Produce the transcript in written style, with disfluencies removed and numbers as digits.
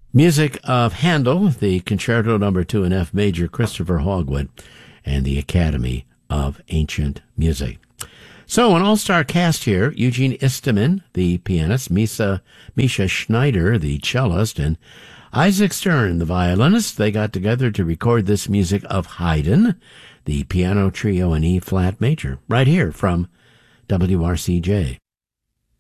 Music of Handel, the Concerto No. 2 in F Major, Christopher Hogwood, and the Academy of Ancient Music. So, an all-star cast here: Eugene Isteman, the pianist, Misha Schneider, the cellist, and Isaac Stern, the violinist. They got together to record this music of Haydn, the piano trio in E-flat major, right here from WRCJ.